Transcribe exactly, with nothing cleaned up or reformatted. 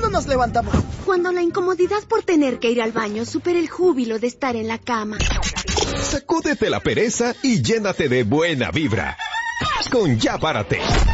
nos levantamos? Cuando la incomodidad por tener que ir al baño supera el júbilo de estar en la cama. Sacúdete la pereza y llénate de buena vibra. Con Ya Párate.